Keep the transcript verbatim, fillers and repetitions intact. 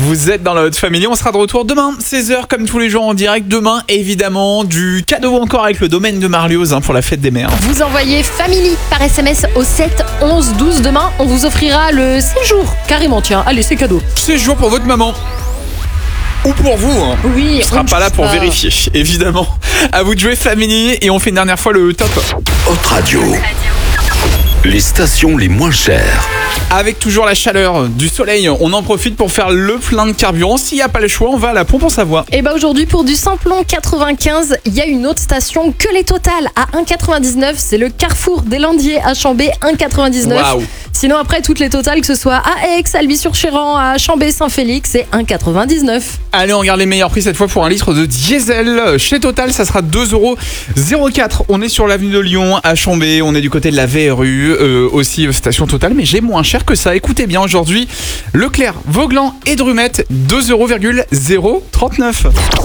Vous êtes dans la Haute Family, on sera de retour demain, seize heures comme tous les jours en direct. Demain, évidemment, du cadeau encore avec le domaine de Marlioz hein, pour la fête des mères. Vous envoyez Family par S M S au sept onze douze. Demain, on vous offrira le séjour. Carrément, tiens, allez, c'est cadeau. Séjour pour votre maman. Ou pour vous, hein. Oui, On sera on pas là pour pas. vérifier, évidemment. À vous de jouer Family et on fait une dernière fois le top. Haute Radio. Les stations les moins chères. Avec toujours la chaleur du soleil, on en profite pour faire le plein de carburant. S'il n'y a pas le choix, on va à la pompe en Savoie. Et bah aujourd'hui, pour du samplon quatre-vingt-quinze, il y a une autre station que les Total à un virgule quatre-vingt-dix-neuf. C'est le Carrefour des Landiers à Chambé, un virgule quatre-vingt-dix-neuf. Waouh. Sinon, après, toutes les Total, que ce soit à Aix, Albi-sur-Chéran, à Chambé, Saint-Félix, c'est un virgule quatre-vingt-dix-neuf. Allez, on regarde les meilleurs prix cette fois pour un litre de diesel. Chez Total, ça sera deux euros zéro quatre. On est sur l'avenue de Lyon à Chambé. On est du côté de la V R U, euh, aussi euh, station Total, mais j'ai moins cher que ça. Écoutez bien aujourd'hui, Leclerc, Vauglan et Drumette, deux euros zéro trente-neuf.